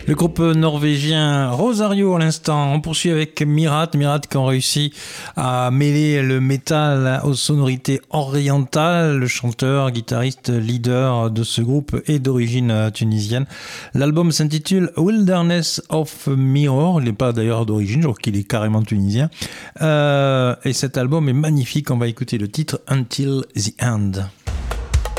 Le groupe norvégien Rosario à l'instant. On poursuit avec Mirat qui ont réussi à mêler le métal aux sonorités orientales. Le chanteur, guitariste, leader de ce groupe est d'origine tunisienne. L'album s'intitule Wilderness of Mirror. Il n'est pas d'ailleurs d'origine, je crois qu'il est carrément tunisien. Et cet album est magnifique. On va écouter le titre Until the End.